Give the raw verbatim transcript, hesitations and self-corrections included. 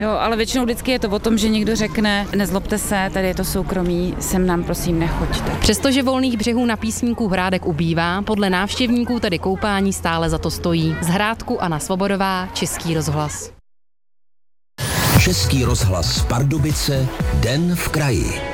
Jo, ale většinou vždycky je to o tom, že někdo řekne, nezlobte se, tady je to soukromí, sem nám prosím nechoďte. Přestože volných břehů na Písníku Hrádek ubývá, podle návštěvníků tedy koupání stále za to stojí. Z Hrádku Anna Svobodová, Český rozhlas. Český rozhlas Pardubice, Den v kraji.